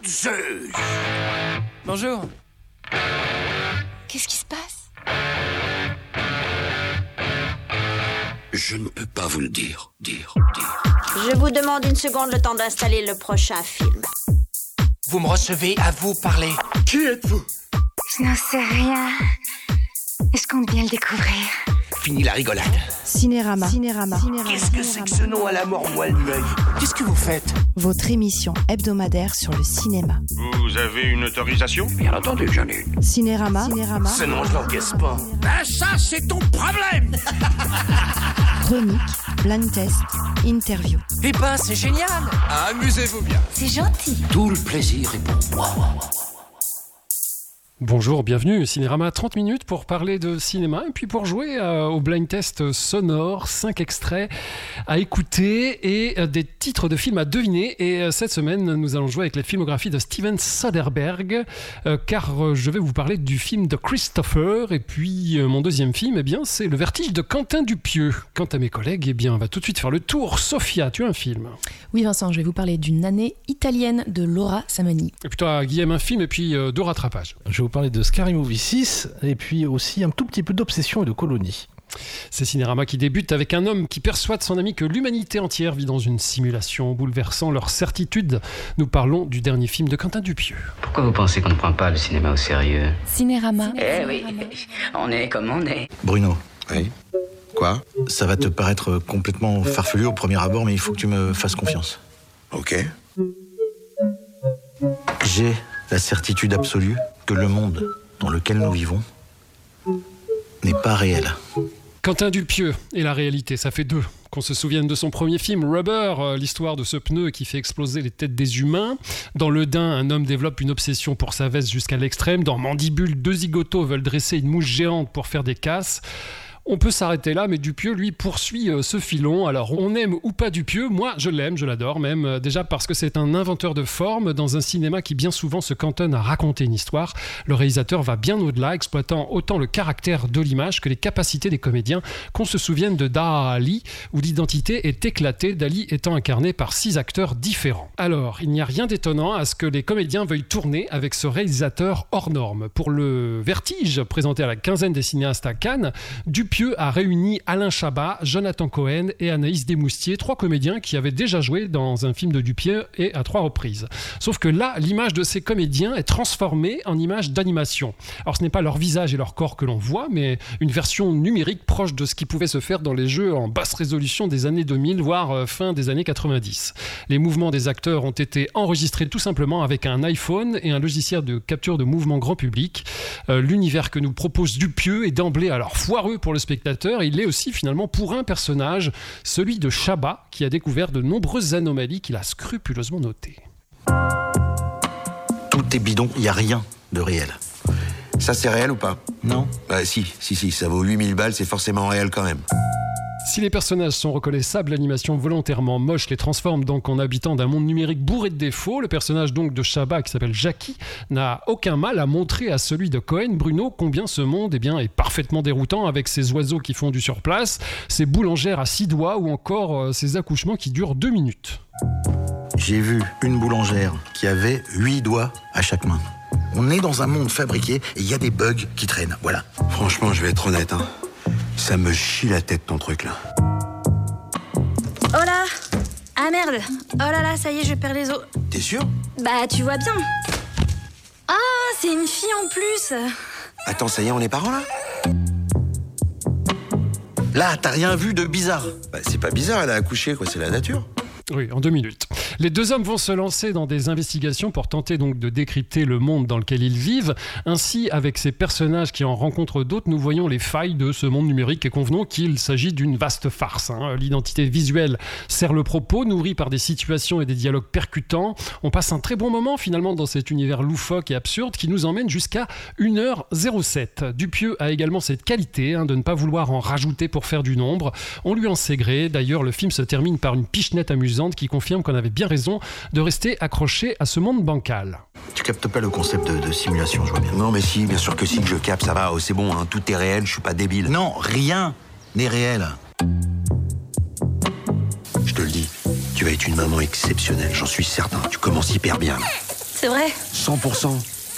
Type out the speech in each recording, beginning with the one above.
Zeus. Bonjour. Qu'est-ce qui se passe? Je ne peux pas vous le dire. Je vous demande une seconde, le temps d'installer le prochain film. Vous me recevez, à vous parler. Qui êtes-vous? Je n'en sais rien. Je compte bien le découvrir. Fini la rigolade. Cinérama. Qu'est-ce que c'est que ce nom à la mort moelle de l'œil? Qu'est-ce que vous faites? Votre émission hebdomadaire sur le cinéma. Vous avez une autorisation? Bien entendu que j'en ai une. Cinérama. Ce nom, je l'encaisse pas. Ben ça, c'est ton problème. Chronique, blind test, interview. Eh ben, c'est génial. Amusez-vous bien. C'est gentil. Tout le plaisir est pour moi. Bonjour, bienvenue, Cinérama, 30 minutes pour parler de cinéma et puis pour jouer au blind test sonore, 5 extraits à écouter et des titres de films à deviner. Et cette semaine, nous allons jouer avec la filmographie de Steven Soderbergh car je vais vous parler du film de Christopher et puis mon deuxième film, eh bien, c'est Le Vertige de Quentin Dupieux. Quant à mes collègues, eh bien, on va tout de suite faire le tour. Sophia, tu as un film? Oui Vincent, je vais vous parler d'une année italienne de Laura Samani. Et puis toi, Guillaume, un film et puis deux rattrapages. Je vais vous parler de Scary Movie 6 et puis aussi un tout petit peu d'Obsession et de Colonie. C'est Cinérama qui débute avec un homme qui persuade son ami que l'humanité entière vit dans une simulation bouleversant leur certitude. Nous parlons du dernier film de Quentin Dupieux. Pourquoi vous pensez qu'on ne prend pas le cinéma au sérieux? Cinérama. Eh oui, on est comme on est. Bruno. Oui. Quoi? Ça va te paraître complètement farfelu au premier abord, mais il faut que tu me fasses confiance. Ok. J'ai la certitude absolue que le monde dans lequel nous vivons n'est pas réel. Quentin Dupieux et la réalité, ça fait deux. Qu'on se souvienne de son premier film, Rubber, l'histoire de ce pneu qui fait exploser les têtes des humains. Dans Le Dain, un homme développe une obsession pour sa veste jusqu'à l'extrême. Dans Mandibule, deux zigotos veulent dresser une mouche géante pour faire des casses. On peut s'arrêter là, mais Dupieux, lui, poursuit ce filon. Alors, on aime ou pas Dupieux, moi, je l'aime, je l'adore même. Déjà parce que c'est un inventeur de forme dans un cinéma qui bien souvent se cantonne à raconter une histoire. Le réalisateur va bien au-delà, exploitant autant le caractère de l'image que les capacités des comédiens. Qu'on se souvienne de Dali, où l'identité est éclatée, Dali étant incarné par 6 acteurs différents. Alors, il n'y a rien d'étonnant à ce que les comédiens veuillent tourner avec ce réalisateur hors norme. Pour Le Vertige, présenté à la quinzaine des cinéastes à Cannes, Dupieux a réuni Alain Chabat, Jonathan Cohen et Anaïs Desmoustiers, 3 comédiens qui avaient déjà joué dans un film de Dupieux et à 3 reprises. Sauf que là, l'image de ces comédiens est transformée en image d'animation. Alors ce n'est pas leur visage et leur corps que l'on voit, mais une version numérique proche de ce qui pouvait se faire dans les jeux en basse résolution des années 2000, voire fin des années 90. Les mouvements des acteurs ont été enregistrés tout simplement avec un iPhone et un logiciel de capture de mouvement grand public. L'univers que nous propose Dupieux est d'emblée alors foireux pour le spectateur, il l'est aussi finalement pour un personnage, celui de Chabat, qui a découvert de nombreuses anomalies qu'il a scrupuleusement notées. Tout est bidon, il n'y a rien de réel. Ça, c'est réel ou pas? Non. Bah si, ça vaut 8000 balles, c'est forcément réel quand même. Si les personnages sont reconnaissables, l'animation volontairement moche les transforme donc en habitants d'un monde numérique bourré de défauts. Le personnage donc de Chabat, qui s'appelle Jackie, n'a aucun mal à montrer à celui de Cohen, Bruno, combien ce monde est parfaitement déroutant avec ses oiseaux qui font du surplace, ses boulangères à 6 doigts ou encore ses accouchements qui durent 2 minutes. J'ai vu une boulangère qui avait 8 doigts à chaque main. On est dans un monde fabriqué et il y a des bugs qui traînent, voilà. Franchement, je vais être honnête, ça me chie la tête ton truc là. Oh là! Ah merde! Oh là là, ça y est, je perds les os. T'es sûr? Bah, tu vois bien. Ah, c'est une fille en plus. Attends, ça y est, on est parents là? Là, t'as rien vu de bizarre? Bah, c'est pas bizarre, elle a accouché, quoi, c'est la nature. Oui, en 2 minutes. Les deux hommes vont se lancer dans des investigations pour tenter donc de décrypter le monde dans lequel ils vivent. Ainsi, avec ces personnages qui en rencontrent d'autres, nous voyons les failles de ce monde numérique et convenons qu'il s'agit d'une vaste farce. L'identité visuelle sert le propos, nourrie par des situations et des dialogues percutants. On passe un très bon moment finalement dans cet univers loufoque et absurde qui nous emmène jusqu'à 1h07. Dupieux a également cette qualité de ne pas vouloir en rajouter pour faire du nombre. On lui en sait gré. D'ailleurs, le film se termine par une pichenette amusante qui confirme qu'on avait bien raison de rester accroché à ce monde bancal. Tu captes pas le concept de simulation, je vois bien. Non mais si, bien sûr que si, que je capte, ça va, c'est bon, tout est réel, je suis pas débile. Non, rien n'est réel. Je te le dis, tu vas être une maman exceptionnelle, j'en suis certain, tu commences hyper bien. C'est vrai ? 100%.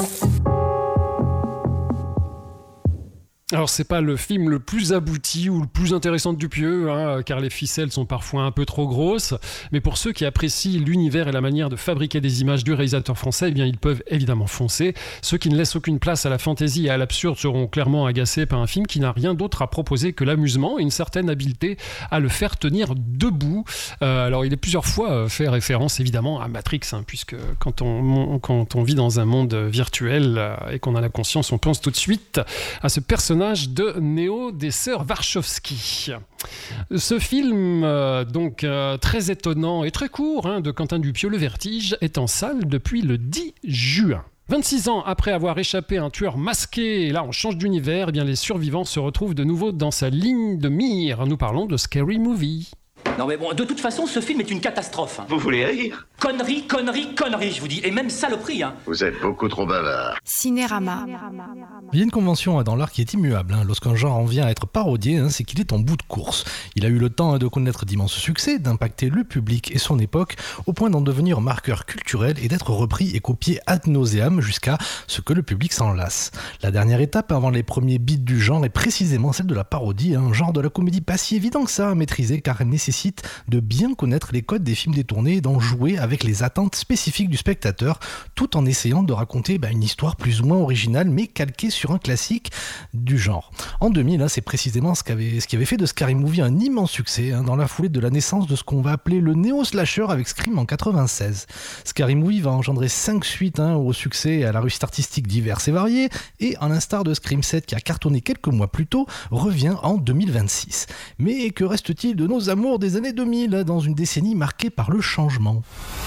Alors c'est pas le film le plus abouti ou le plus intéressant de Dupieux, car les ficelles sont parfois un peu trop grosses, mais pour ceux qui apprécient l'univers et la manière de fabriquer des images du réalisateur français, eh bien ils peuvent évidemment foncer. Ceux qui ne laissent aucune place à la fantaisie et à l'absurde seront clairement agacés par un film qui n'a rien d'autre à proposer que l'amusement et une certaine habileté à le faire tenir debout. Alors il est plusieurs fois fait référence évidemment à Matrix, puisque quand on vit dans un monde virtuel et qu'on a la conscience, on pense tout de suite à ce personnage de Neo des sœurs Wachowski. Ce film, très étonnant et très court, de Quentin Dupieux, Le Vertige, est en salle depuis le 10 juin. 26 ans après avoir échappé à un tueur masqué, et là on change d'univers, eh bien les survivants se retrouvent de nouveau dans sa ligne de mire. Nous parlons de Scary Movie. Non mais bon, de toute façon, ce film est une catastrophe. Vous voulez rire ? Connerie, je vous dis, et même saloperie. Vous êtes beaucoup trop bavard. Cinérama. Il y a une convention dans l'art qui est immuable. Lorsqu'un genre en vient à être parodié, c'est qu'il est en bout de course. Il a eu le temps de connaître d'immenses succès, d'impacter le public et son époque, au point d'en devenir marqueur culturel et d'être repris et copié ad nauseam jusqu'à ce que le public s'en lasse. La dernière étape avant les premiers beats du genre est précisément celle de la parodie, un genre de la comédie pas si évident que ça à maîtriser, car elle nécessite de bien connaître les codes des films détournés et d'en jouer avec les attentes spécifiques du spectateur, tout en essayant de raconter une histoire plus ou moins originale mais calquée sur un classique du genre. En 2000, c'est précisément ce qui avait fait de Scary Movie un immense succès, dans la foulée de la naissance de ce qu'on va appeler le néo-slasher avec Scream en 96. Scary Movie va engendrer 5 suites au succès et à la réussite artistique diverses et variées, et à l'instar de Scream 7 qui a cartonné quelques mois plus tôt, revient en 2026. Mais que reste-t-il de nos amours des années 2000, dans une décennie marquée par le changement?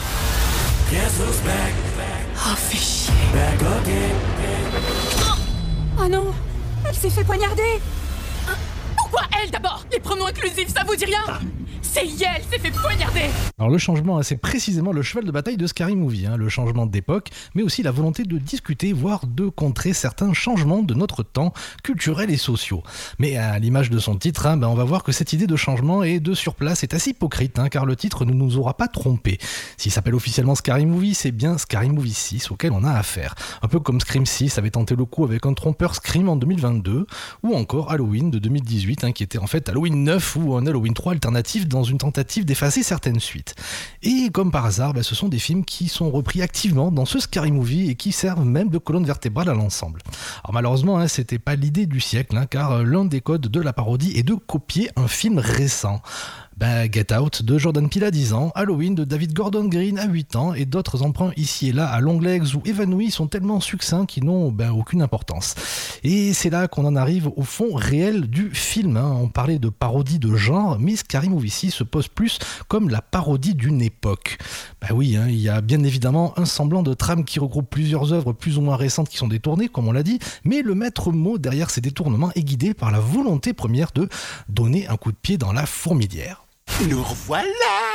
Oh, fais chier. Oh non, elle s'est fait poignarder. Pourquoi elle d'abord? Les pronoms inclusifs, ça vous dit rien? C'est elle s'est fait poignarder. Alors le changement, c'est précisément le cheval de bataille de Scary Movie, le changement d'époque, mais aussi la volonté de discuter, voire de contrer certains changements de notre temps, culturels et sociaux. Mais à l'image de son titre, on va voir que cette idée de changement et de surplace est assez hypocrite, car le titre ne nous aura pas trompé. S'il s'appelle officiellement Scary Movie, c'est bien Scary Movie 6 auquel on a affaire. Un peu comme Scream 6 avait tenté le coup avec un trompeur Scream en 2022, ou encore Halloween de 2018, qui était en fait Halloween 9 ou un Halloween 3 alternatif dans une tentative d'effacer certaines suites. Et comme par hasard, ce sont des films qui sont repris activement dans ce Scary Movie et qui servent même de colonne vertébrale à l'ensemble. Alors malheureusement, c'était pas l'idée du siècle, car l'un des codes de la parodie est de copier un film récent. Get Out de Jordan Peele à 10 ans, Halloween de David Gordon Green à 8 ans et d'autres emprunts ici et là à Long Legs ou Évanouis sont tellement succincts qu'ils n'ont aucune importance. Et c'est là qu'on en arrive au fond réel du film. On parlait de parodie de genre, mais Scary Movie 6 se pose plus comme la parodie d'une époque. Oui, il y a bien évidemment un semblant de trame qui regroupe plusieurs œuvres plus ou moins récentes qui sont détournées, comme on l'a dit, mais le maître mot derrière ces détournements est guidé par la volonté première de donner un coup de pied dans la fourmilière. Nous revoilà!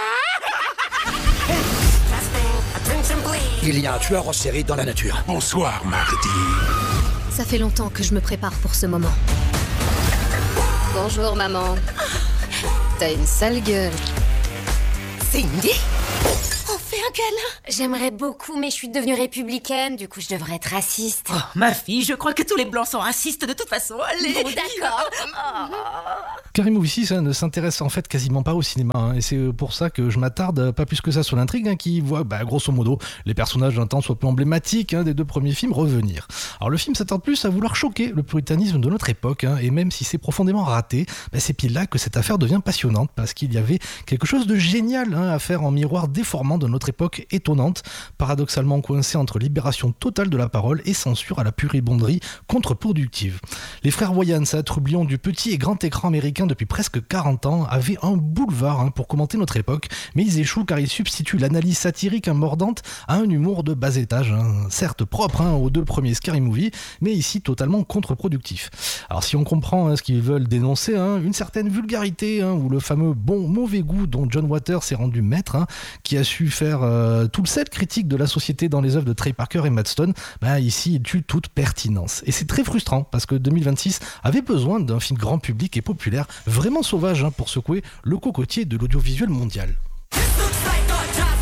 Il y a un tueur en série dans la nature. Bonsoir, Marty. Ça fait longtemps que je me prépare pour ce moment. Bonjour, maman. T'as une sale gueule. Cindy? On fait un câlin? J'aimerais beaucoup, mais je suis devenue républicaine, du coup je devrais être raciste. Oh, ma fille, je crois que tous les blancs sont racistes de toute façon. Allez, bon, d'accord. Scary Movie 6 ne s'intéresse en fait quasiment pas au cinéma, et c'est pour ça que je m'attarde pas plus que ça sur l'intrigue, qui voit grosso modo les personnages d'un temps soit peu emblématiques des deux premiers films revenir. Alors le film s'attarde plus à vouloir choquer le puritanisme de notre époque, et même si c'est profondément raté, c'est pile là que cette affaire devient passionnante, parce qu'il y avait quelque chose de génial à faire en miroir déformant de notre époque étonnante, paradoxalement coincée entre libération totale de la parole et censure à la pudibonderie contre-productive. Les frères Wayans, trublions du petit et grand écran américain depuis presque 40 ans, avaient un boulevard pour commenter notre époque, mais ils échouent car ils substituent l'analyse satirique mordante à un humour de bas étage, certes propre aux deux premiers Scary Movie, mais ici totalement contre-productif. Alors si on comprend ce qu'ils veulent dénoncer, une certaine vulgarité ou le fameux bon mauvais goût dont John Waters s'est rendu maître, qui a su faire tout le set critique de la société dans les œuvres de Trey Parker et Matt Stone, ici il tue toute pertinence. Et c'est très frustrant parce que 2026 avait besoin d'un film grand public et populaire vraiment sauvage pour secouer le cocotier de l'audiovisuel mondial.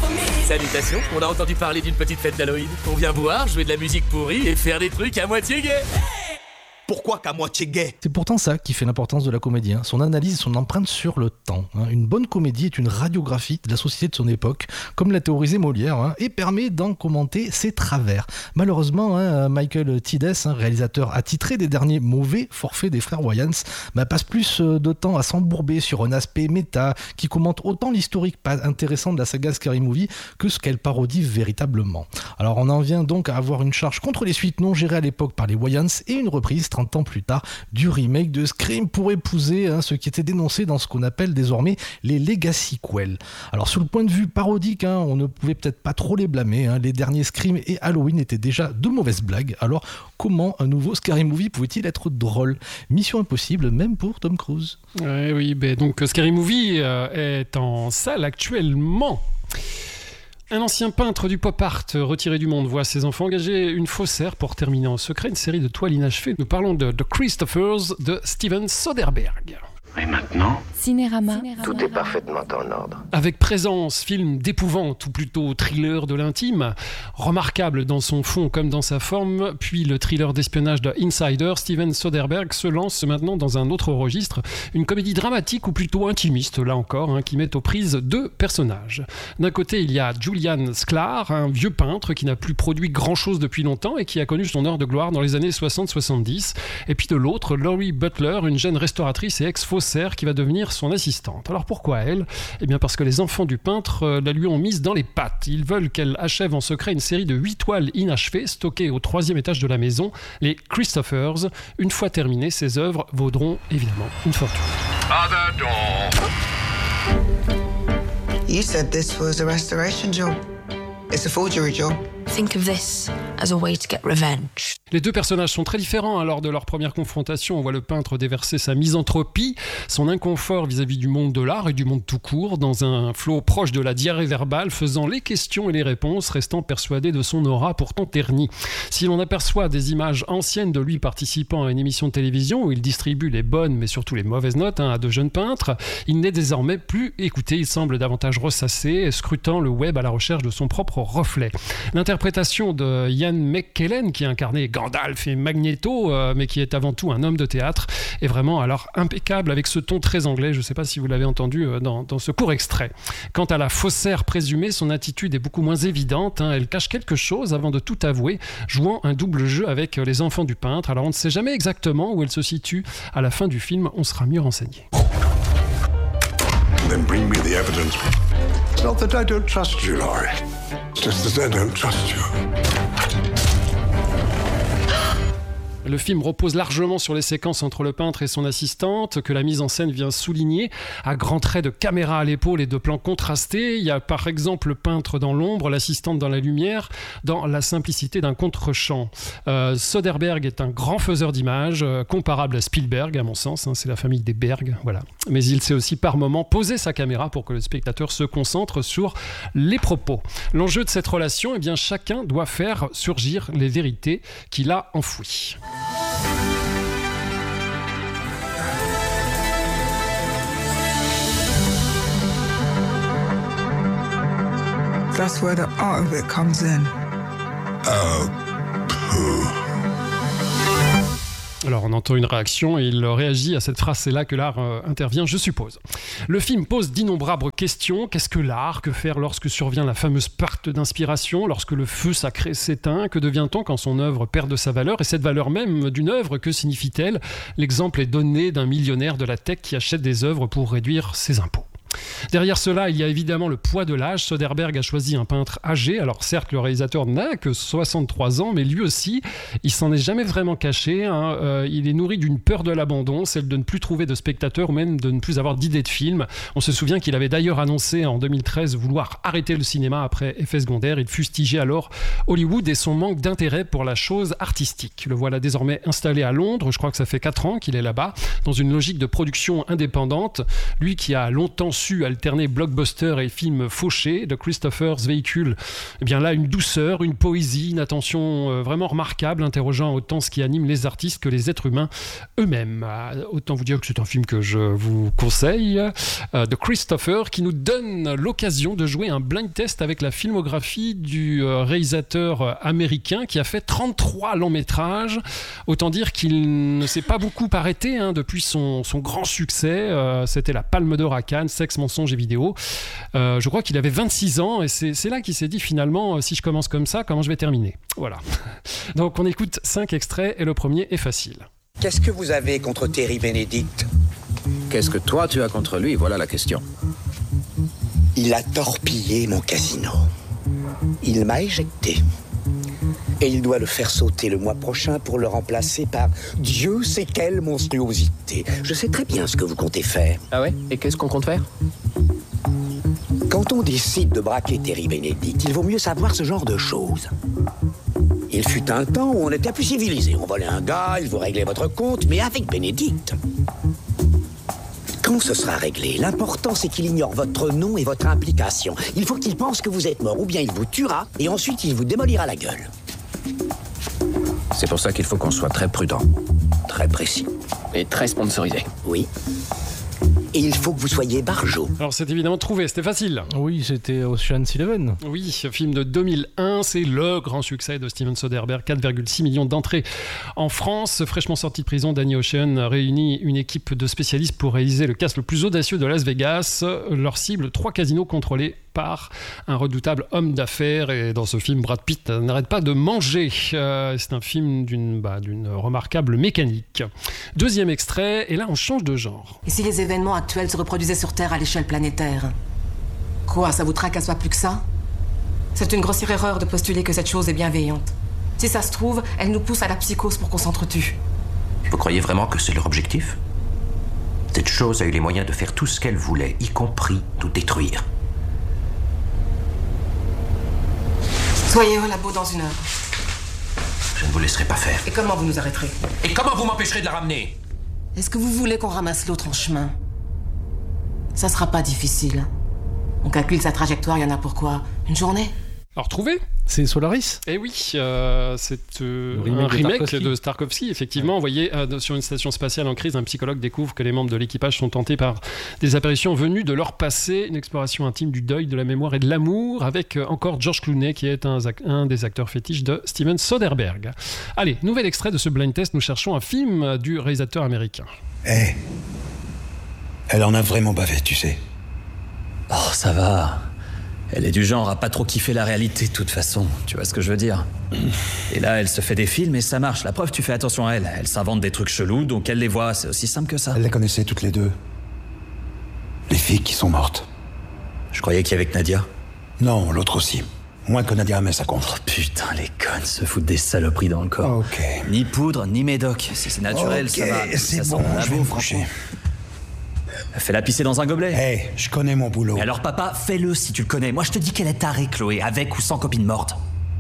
Salutations, on a entendu parler d'une petite fête d'Halloween. On vient boire, jouer de la musique pourrie et faire des trucs à moitié gays. Pourquoi qu'à moitié gay ? C'est pourtant ça qui fait l'importance de la comédie, hein. Son analyse et son empreinte sur le temps. Hein. Une bonne comédie est une radiographie de la société de son époque, comme l'a théorisé Molière, hein, et permet d'en commenter ses travers. Malheureusement, hein, Michael Tides, hein, réalisateur attitré des derniers mauvais forfaits des frères Wayans, passe plus de temps à s'embourber sur un aspect méta qui commente autant l'historique pas intéressant de la saga Scary Movie que ce qu'elle parodie véritablement. Alors on en vient donc à avoir une charge contre les suites non gérées à l'époque par les Wayans et une reprise 30 ans plus tard du remake de Scream pour épouser ce qui était dénoncé dans ce qu'on appelle désormais les Legacyquels. Alors sur le point de vue parodique, on ne pouvait peut-être pas trop les blâmer, les derniers Scream et Halloween étaient déjà de mauvaises blagues, alors comment un nouveau Scary Movie pouvait-il être drôle ? Mission impossible même pour Tom Cruise. Oui, donc Scary Movie est en salle actuellement. Un ancien peintre du pop art retiré du monde voit ses enfants engager une faussaire pour terminer en secret une série de toiles inachevées. Nous parlons de The Christophers de Steven Soderbergh. Et maintenant, Cinérama. tout est parfaitement en ordre. Avec présence, film d'épouvante ou plutôt thriller de l'intime, remarquable dans son fond comme dans sa forme, puis le thriller d'espionnage de Insider, Steven Soderbergh se lance maintenant dans un autre registre, une comédie dramatique ou plutôt intimiste, là encore, qui met aux prises deux personnages. D'un côté, il y a Julian Sklar, un vieux peintre qui n'a plus produit grand-chose depuis longtemps et qui a connu son heure de gloire dans les années 60-70, et puis de l'autre, Laurie Butler, une jeune restauratrice et ex-faussaire qui va devenir son assistante. Alors pourquoi elle ? Eh bien parce que les enfants du peintre la lui ont mise dans les pattes. Ils veulent qu'elle achève en secret une série de 8 toiles inachevées stockées au 3e étage de la maison, les Christophers. Une fois terminées, ces œuvres vaudront évidemment une fortune. Other door. You said this was a restoration job. It's a forgery job. Think of this as a way to get revenge. Les deux personnages sont très différents. Lors de leur première confrontation, on voit le peintre déverser sa misanthropie, son inconfort vis-à-vis du monde de l'art et du monde tout court, dans un flot proche de la diarrhée verbale, faisant les questions et les réponses, restant persuadé de son aura pourtant ternie. Si l'on aperçoit des images anciennes de lui participant à une émission de télévision où il distribue les bonnes mais surtout les mauvaises notes à de jeunes peintres, il n'est désormais plus écouté. Il semble davantage ressassé, scrutant le web à la recherche de son propre reflet. L'interprétation de Ian McKellen, qui incarnait Gandalf et Magneto, mais qui est avant tout un homme de théâtre, est vraiment alors impeccable avec ce ton très anglais. Je ne sais pas si vous l'avez entendu dans ce court extrait. Quant à la faussaire présumée, son attitude est beaucoup moins évidente. Elle cache quelque chose avant de tout avouer, jouant un double jeu avec les enfants du peintre. Alors on ne sait jamais exactement où elle se situe. À la fin du film, on sera mieux renseigné. Then bring me the evidence. Not that I don't trust you, Laurie. Just that I don't trust you. Le film repose largement sur les séquences entre le peintre et son assistante, que la mise en scène vient souligner, à grands traits de caméra à l'épaule et de plans contrastés. Il y a par exemple le peintre dans l'ombre, l'assistante dans la lumière, dans la simplicité d'un contre-champ. Soderbergh est un grand faiseur d'images, comparable à Spielberg à mon sens, c'est la famille des Berg, voilà. Mais il sait aussi par moments poser sa caméra pour que le spectateur se concentre sur les propos. L'enjeu de cette relation, eh bien chacun doit faire surgir les vérités qu'il a enfouies. That's where the art of it comes in. Alors on entend une réaction et il réagit à cette phrase, c'est là que l'art intervient, je suppose. Le film pose d'innombrables questions. Qu'est-ce que l'art ? Que faire lorsque survient la fameuse perte d'inspiration ? Lorsque le feu sacré s'éteint ? Que devient-on quand son œuvre perd de sa valeur ? Et cette valeur même d'une œuvre, que signifie-t-elle ? L'exemple est donné d'un millionnaire de la tech qui achète des œuvres pour réduire ses impôts. Derrière cela, il y a évidemment le poids de l'âge. Soderbergh a choisi un peintre âgé. Alors certes, le réalisateur n'a que 63 ans, mais lui aussi, il s'en est jamais vraiment caché. Il est nourri d'une peur de l'abandon, celle de ne plus trouver de spectateurs ou même de ne plus avoir d'idées de film. On se souvient qu'il avait d'ailleurs annoncé en 2013 vouloir arrêter le cinéma après Effets secondaires. Il fustigeait alors Hollywood et son manque d'intérêt pour la chose artistique. Le voilà désormais installé à Londres. Je crois que ça fait 4 ans qu'il est là-bas, dans une logique de production indépendante. Lui qui a longtemps su alterner blockbuster et films fauchés. The Christopher's véhicule, eh bien là, une douceur, une poésie, une attention vraiment remarquable, interrogeant autant ce qui anime les artistes que les êtres humains eux-mêmes. Autant vous dire que c'est un film que je vous conseille. The Christopher, qui nous donne l'occasion de jouer un blind test avec la filmographie du réalisateur américain qui a fait 33 longs métrages. Autant dire qu'il ne s'est pas beaucoup arrêté depuis son grand succès. C'était la Palme d'Or à Cannes, Sexe, mensonges et vidéos. Je crois qu'il avait 26 ans et c'est là qu'il s'est dit finalement, si je commence comme ça, comment je vais terminer. Voilà. Donc on écoute 5 extraits et le premier est facile. Qu'est-ce que vous avez contre Terry Benedict ? Qu'est-ce que toi tu as contre lui ? Voilà la question. Il a torpillé mon casino. Il m'a éjecté. Et il doit le faire sauter le mois prochain pour le remplacer par Dieu sait quelle monstruosité. Je sais très bien ce que vous comptez faire. Ah ouais ? Et qu'est-ce qu'on compte faire ? Quand on décide de braquer Terry Benedict, il vaut mieux savoir ce genre de choses. Il fut un temps où on était plus civilisé. On volait un gars, il vous réglait votre compte, mais avec Benedict. Quand ce sera réglé, l'important c'est qu'il ignore votre nom et votre implication. Il faut qu'il pense que vous êtes mort, ou bien il vous tuera, et ensuite il vous démolira la gueule. C'est pour ça qu'il faut qu'on soit très prudent. Très précis. Et très sponsorisé. Oui. Et il faut que vous soyez barjot. Alors c'est évidemment trouvé, c'était facile. Oui, c'était Ocean's 11. Oui, film de 2001, c'est le grand succès de Steven Soderbergh, 4,6 millions d'entrées en France. Fraîchement sorti de prison, Danny Ocean réunit une équipe de spécialistes pour réaliser le cast le plus audacieux de Las Vegas. Leur cible, 3 casinos contrôlés par un redoutable homme d'affaires. Et dans ce film, Brad Pitt n'arrête pas de manger. C'est un film d'une remarquable mécanique. Deuxième extrait, et là on change de genre. Et si les événements actuels se reproduisaient sur Terre à l'échelle planétaire ? Quoi, ça vous tracasse pas plus que ça ? C'est une grossière erreur de postuler que cette chose est bienveillante. Si ça se trouve, elle nous pousse à la psychose pour qu'on s'entretue. Vous croyez vraiment que c'est leur objectif ? Cette chose a eu les moyens de faire tout ce qu'elle voulait, y compris nous détruire. Soyez au labo dans 1 heure. Je ne vous laisserai pas faire. Et comment vous nous arrêterez ? Et comment vous m'empêcherez de la ramener ? Est-ce que vous voulez qu'on ramasse l'autre en chemin ? Ça sera pas difficile. On calcule sa trajectoire, il y en a pour quoi ? Une journée ? Alors trouvé ? C'est Solaris ? Eh oui, c'est un remake de Tarkovsky, effectivement. Ouais. Vous voyez, sur une station spatiale en crise, un psychologue découvre que les membres de l'équipage sont tentés par des apparitions venues de leur passé, une exploration intime du deuil, de la mémoire et de l'amour, avec encore George Clooney, qui est un des acteurs fétiches de Steven Soderbergh. Allez, nouvel extrait de ce blind test, nous cherchons un film du réalisateur américain. Elle en a vraiment bavé, tu sais. Oh, ça va. Elle est du genre à pas trop kiffer la réalité de toute façon, tu vois ce que je veux dire. Et là, elle se fait des films et ça marche. La preuve, tu fais attention à elle. Elle s'invente des trucs chelous, donc elle les voit. C'est aussi simple que ça. Elle les connaissait toutes les deux. Les filles qui sont mortes. Je croyais qu'il y avait que Nadia. Non, l'autre aussi. Moins que Nadia, mais ça compte. Oh putain, les connes se foutent des saloperies dans le corps. Ok. Ni poudre, ni médoc. Si c'est naturel, ça va. C'est ça bon, je vais me coucher. Fais-la pisser dans un gobelet. Je connais mon boulot. Mais alors papa, fais-le si tu le connais. Moi je te dis qu'elle est tarée, Chloé, avec ou sans copine morte.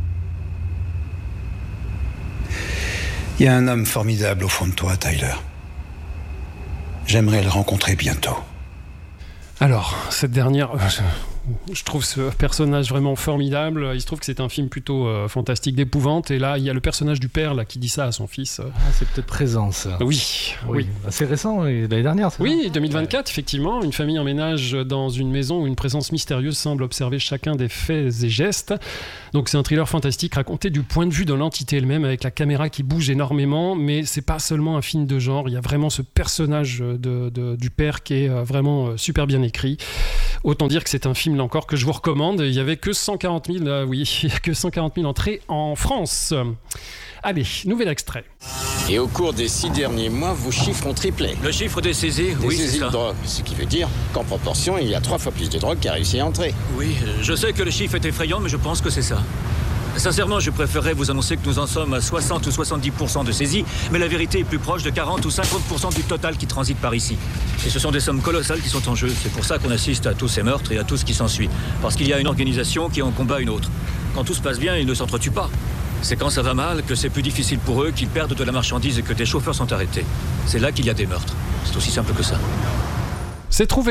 Il y a un homme formidable au fond de toi, Tyler. J'aimerais le rencontrer bientôt. Alors, cette dernière... Je trouve ce personnage vraiment formidable. Il se trouve que c'est un film plutôt fantastique d'épouvante. Et là, il y a le personnage du père là, qui dit ça à son fils. C'est peut-être présent, ça. Oui. C'est récent, l'année dernière, c'est oui, 2024, effectivement. Une famille emménage dans une maison où une présence mystérieuse semble observer chacun des faits et gestes. Donc c'est un thriller fantastique raconté du point de vue de l'entité elle-même, avec la caméra qui bouge énormément. Mais c'est pas seulement un film de genre. Il y a vraiment ce personnage du père qui est vraiment super bien écrit. Autant dire que c'est un film là encore que je vous recommande. Il n'y avait que 140 000 entrées en France. Allez, nouvel extrait. Et au cours des 6 derniers mois, vos chiffres ont triplé. Le chiffre des saisies, oui, c'est ça. De drogue, ce qui veut dire qu'en proportion, il y a 3 fois plus de drogue qui a réussi à entrer. Oui, je sais que le chiffre est effrayant, mais je pense que c'est ça. Sincèrement, je préférerais vous annoncer que nous en sommes à 60 ou 70% de saisies, mais la vérité est plus proche de 40 ou 50% du total qui transite par ici. Et ce sont des sommes colossales qui sont en jeu. C'est pour ça qu'on assiste à tous ces meurtres et à tout ce qui s'ensuit. Parce qu'il y a une organisation qui en combat une autre. Quand tout se passe bien, ils ne s'entretuent pas. C'est quand ça va mal que c'est plus difficile pour eux, qu'ils perdent de la marchandise et que des chauffeurs sont arrêtés. C'est là qu'il y a des meurtres. C'est aussi simple que ça. C'est trouvé.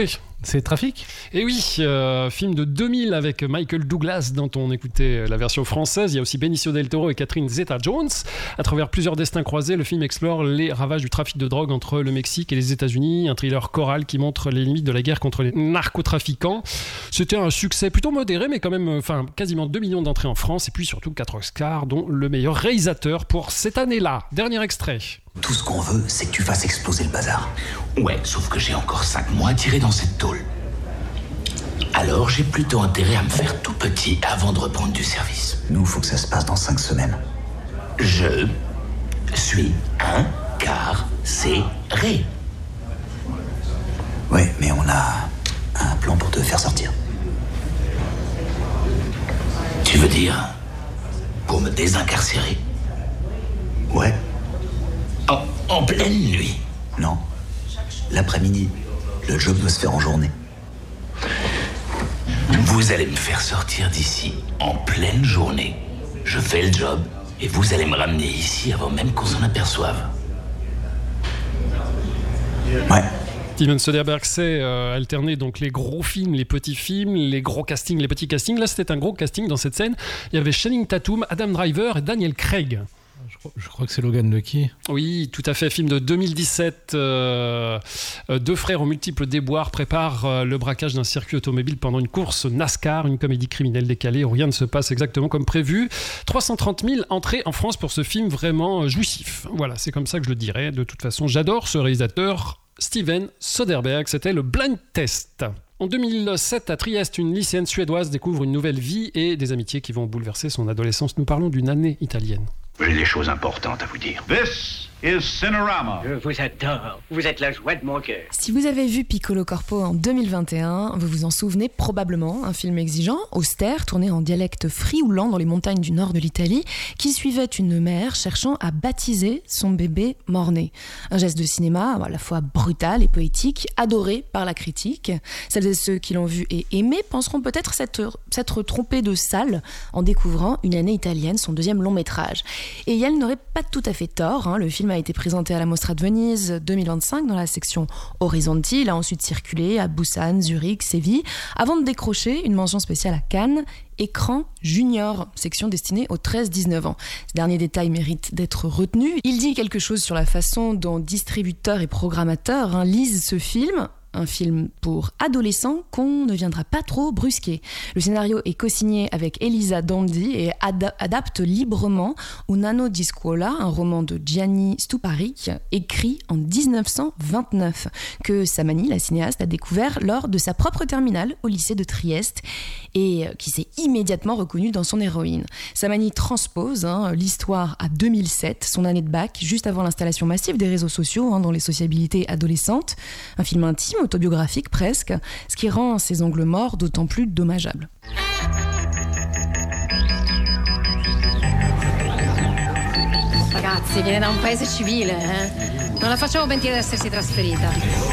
C'est Trafic ? Et oui, film de 2000 avec Michael Douglas dont on écoutait la version française. Il y a aussi Benicio del Toro et Catherine Zeta-Jones. À travers plusieurs destins croisés, le film explore les ravages du trafic de drogue entre le Mexique et les États-Unis. Un thriller choral qui montre les limites de la guerre contre les narcotrafiquants. C'était un succès plutôt modéré, mais quand même, quasiment 2 millions d'entrées en France et puis surtout 4 Oscars, dont le meilleur réalisateur pour cette année-là. Dernier extrait. Tout ce qu'on veut, c'est que tu fasses exploser le bazar. Ouais, sauf que j'ai encore 5 mois à tirer dans cette tôle. Alors j'ai plutôt intérêt à me faire tout petit avant de reprendre du service. Nous, faut que ça se passe dans 5 semaines. Je suis incarcéré. Ouais, mais on a un plan pour te faire sortir. Tu veux dire pour me désincarcérer? Ouais. En pleine nuit? Non. L'après-midi. Le job doit se faire en journée. Vous allez me faire sortir d'ici en pleine journée. Je fais le job et vous allez me ramener ici avant même qu'on s'en aperçoive. Ouais. Steven Soderbergh sait alterner donc les gros films, les petits films, les gros castings, les petits castings. Là, c'était un gros casting dans cette scène. Il y avait Channing Tatum, Adam Driver et Daniel Craig. Je crois que c'est Logan Lucky. Oui, tout à fait. Film de 2017. Deux frères aux multiples déboires préparent le braquage d'un circuit automobile pendant une course NASCAR, une comédie criminelle décalée où rien ne se passe exactement comme prévu. 330 000 entrées en France pour ce film vraiment jouissif. Voilà, c'est comme ça que je le dirais. De toute façon, j'adore ce réalisateur, Steven Soderbergh. C'était le Blind Test. En 2007, à Trieste, une lycéenne suédoise découvre une nouvelle vie et des amitiés qui vont bouleverser son adolescence. Nous parlons d'une année italienne. J'ai des choses importantes à vous dire. This is Cinerama. Je vous adore. Vous êtes la joie de mon cœur. Si vous avez vu Piccolo Corpo en 2021, vous vous en souvenez probablement. Un film exigeant, austère, tourné en dialecte frioulant dans les montagnes du nord de l'Italie, qui suivait une mère cherchant à baptiser son bébé mort-né. Un geste de cinéma à la fois brutal et poétique, adoré par la critique. Celles et ceux qui l'ont vu et aimé penseront peut-être s'être trompés de salle en découvrant Une année italienne, son deuxième long métrage. Et elle n'aurait pas tout à fait tort. Le film a été présenté à la Mostra de Venise 2025 dans la section Horizonti. Il a ensuite circulé à Busan, Zurich, Séville, avant de décrocher une mention spéciale à Cannes, Écran Junior, section destinée aux 13-19 ans. Ce dernier détail mérite d'être retenu. Il dit quelque chose sur la façon dont distributeurs et programmateurs lisent ce film. Un film pour adolescents qu'on ne viendra pas trop brusquer. Le scénario est co-signé avec Elisa Dondi et adapte librement Un anno di scuola, un roman de Gianni Stuparic, écrit en 1929, que Samani, la cinéaste, a découvert lors de sa propre terminale au lycée de Trieste et qui s'est immédiatement reconnue dans son héroïne. Samani transpose l'histoire à 2007, son année de bac, juste avant l'installation massive des réseaux sociaux dans les sociabilités adolescentes. Un film intime, autobiographique presque, ce qui rend ces angles morts d'autant plus dommageables. Ragazzi, viene da un paese civile, eh? Non la facciamo pentire di essersi trasferita.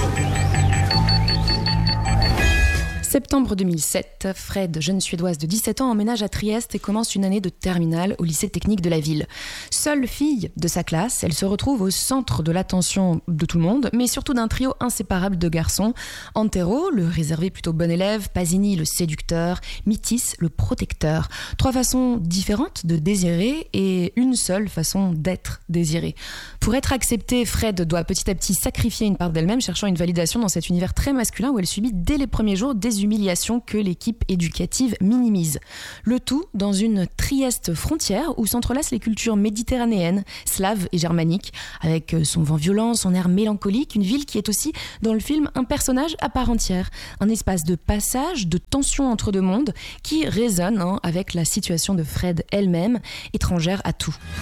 Septembre 2007, Fred, jeune suédoise de 17 ans, emménage à Trieste et commence une année de terminale au lycée technique de la ville. Seule fille de sa classe, elle se retrouve au centre de l'attention de tout le monde, mais surtout d'un trio inséparable de garçons. Antero, le réservé plutôt bon élève, Pasini, le séducteur, Mitis, le protecteur. 3 façons différentes de désirer et une seule façon d'être désirée. Pour être acceptée, Fred doit petit à petit sacrifier une part d'elle-même, cherchant une validation dans cet univers très masculin où elle subit dès les premiers jours des humiliations que l'équipe éducative minimise. Le tout dans une Trieste frontière où s'entrelacent les cultures méditerranéennes, slaves et germaniques, avec son vent violent, son air mélancolique, une ville qui est aussi dans le film un personnage à part entière, un espace de passage, de tension entre deux mondes qui résonne avec la situation de Fred elle-même, étrangère à tout.